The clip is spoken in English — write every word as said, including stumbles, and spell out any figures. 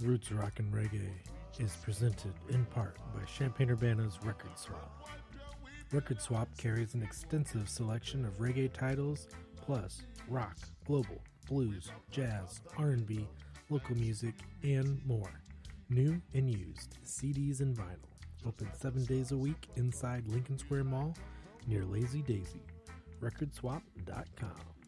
Roots Rock and Reggae is presented in part by Champaign-Urbana's Record Swap. Record Swap carries an extensive selection of reggae titles, plus rock, global, blues, jazz, R and B, local music, and more. New and used, C Ds and vinyl. Open seven days a week inside Lincoln Square Mall near Lazy Daisy. record swap dot com.